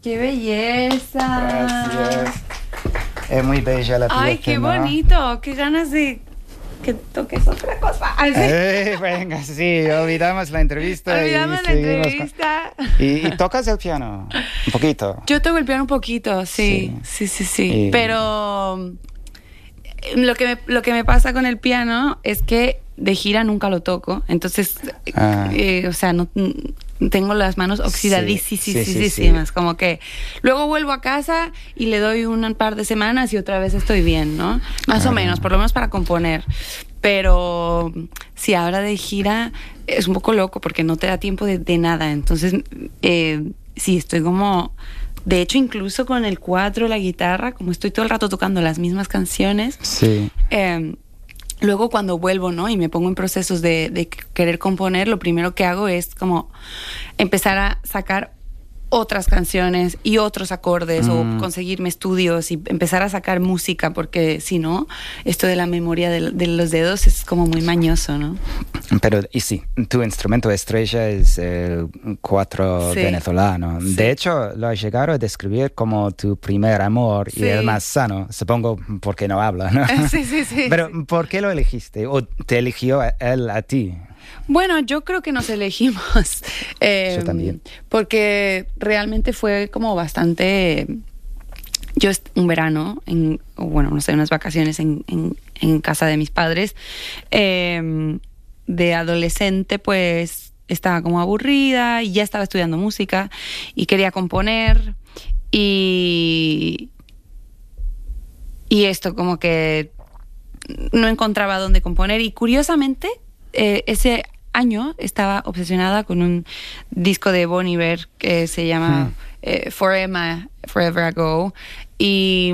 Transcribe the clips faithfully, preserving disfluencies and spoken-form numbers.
¡Qué belleza! Gracias. Es muy bella la pieza. ¡Ay, qué ¿no? bonito! ¡Qué ganas de que toques otra cosa! Ay, sí. Eh, venga, sí, olvidamos la entrevista. Olvidamos y la seguimos entrevista. con- ¿Y, y tocas el piano? Un poquito. Yo toco el piano un poquito, sí, sí, sí, sí. sí. Y- Pero lo que, me, lo que me pasa con el piano es que de gira nunca lo toco. Entonces, Ah. eh, o sea, no tengo las manos oxidadísimas, Sí, sí, sí, sí. como que luego vuelvo a casa y le doy un par de semanas y otra vez estoy bien, ¿no? Más Ah. o menos, por lo menos para componer. Pero si ahora de gira es un poco loco porque no te da tiempo de, de nada. Entonces, eh, sí, estoy como... De hecho, incluso con el cuatro, la guitarra, como estoy todo el rato tocando las mismas canciones, Sí. eh, luego cuando vuelvo, ¿no? Y me pongo en procesos de, de querer componer, lo primero que hago es como empezar a sacar otras canciones y otros acordes Mm. o conseguirme estudios y empezar a sacar música, porque si no, esto de la memoria de, de los dedos es como muy mañoso, ¿no? Pero, y sí, tu instrumento estrella es el cuatro Sí. venezolano. Sí. De hecho, lo has llegado a describir como tu primer amor Sí. y el más sano, supongo porque no habla, ¿no? Sí, sí, sí. Pero, sí. ¿por qué lo elegiste? ¿O te eligió a- él a ti? Bueno, yo creo que nos elegimos. eh, Yo también. Porque realmente fue como bastante... Yo est- un verano, en, o bueno, no sé, unas vacaciones en, en, en casa de mis padres, eh, de adolescente, pues estaba como aburrida y ya estaba estudiando música y quería componer y... Y esto como que no encontraba dónde componer y curiosamente eh, ese año estaba obsesionada con un disco de Bon Iver que se llama Hmm. eh, Forever, Forever Ago y,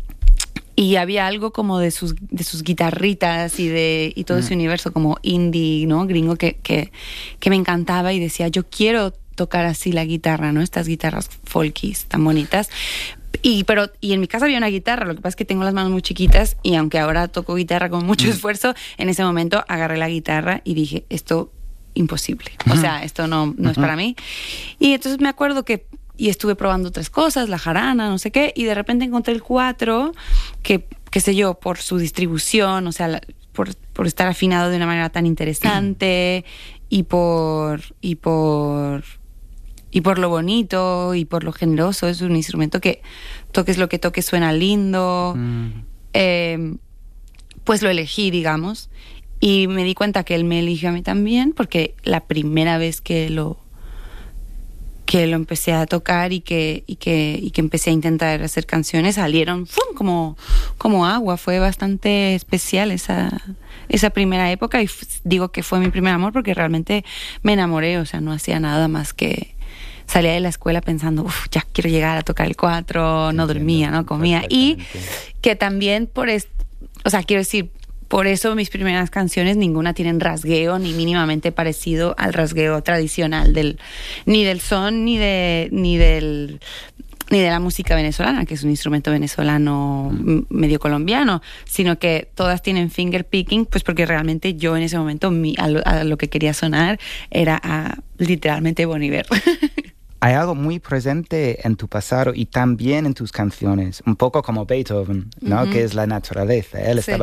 y había algo como de sus, de sus guitarritas y de y todo Mm. ese universo como indie, ¿no? Gringo que, que, que me encantaba y decía, yo quiero tocar así la guitarra, ¿no? Estas guitarras folkies tan bonitas. Y, pero, y en mi casa había una guitarra, lo que pasa es que tengo las manos muy chiquitas y aunque ahora toco guitarra con mucho esfuerzo, en ese momento agarré la guitarra y dije, esto imposible, o sea, esto no, no es para mí. Y entonces me acuerdo que, y estuve probando otras cosas, la jarana, no sé qué, y de repente encontré el cuatro, que, qué sé yo, por su distribución, o sea, la- por, por estar afinado de una manera tan interesante y por... Y por Y por lo bonito y por lo generoso, es un instrumento que toques lo que toques suena lindo. Mm. Eh, pues lo elegí, digamos. Y me di cuenta que él me eligió a mí también, porque la primera vez que lo que lo empecé a tocar y que, y que, y que empecé a intentar hacer canciones, salieron ¡fum! como, como agua. Fue bastante especial esa, esa primera época y f- digo que fue mi primer amor porque realmente me enamoré, o sea, no hacía nada más que salía de la escuela pensando, uff, ya quiero llegar a tocar el cuatro, no dormía, no comía. Y que también por esto, o sea, quiero decir, por eso mis primeras canciones ninguna tienen rasgueo ni mínimamente parecido al rasgueo tradicional del ni del son ni de ni del ni de la música venezolana, que es un instrumento venezolano m- medio colombiano, sino que todas tienen finger picking, pues porque realmente yo en ese momento mi, a, lo, a lo que quería sonar era a, literalmente Bon Iver. Hay algo muy presente en tu pasado y también en tus canciones, un poco como Beethoven, ¿no? Ujú. Que es la naturaleza. Él Sí. estaba